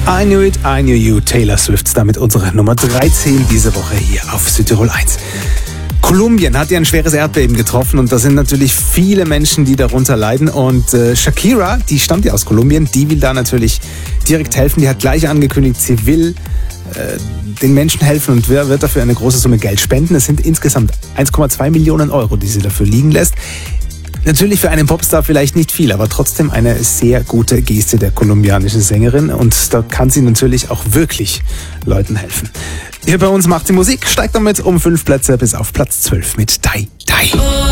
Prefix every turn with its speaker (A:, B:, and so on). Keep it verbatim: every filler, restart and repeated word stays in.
A: I Knew It, I Knew You, Taylor Swift, damit unsere Nummer dreizehn diese Woche hier auf Südtirol eins. Kolumbien hat ja ein schweres Erdbeben getroffen und da sind natürlich viele Menschen, die darunter leiden. Und äh, Shakira, die stammt ja aus Kolumbien, die will da natürlich direkt helfen. Die hat gleich angekündigt, sie will äh, den Menschen helfen und wird dafür eine große Summe Geld spenden. Es sind insgesamt eins Komma zwei Millionen Euro, die sie dafür liegen lässt. Natürlich für einen Popstar vielleicht nicht viel, aber trotzdem eine sehr gute Geste der kolumbianischen Sängerin und da kann sie natürlich auch wirklich Leuten helfen. Hier bei uns macht sie Musik, steigt damit um fünf Plätze bis auf Platz zwölf mit Die Die.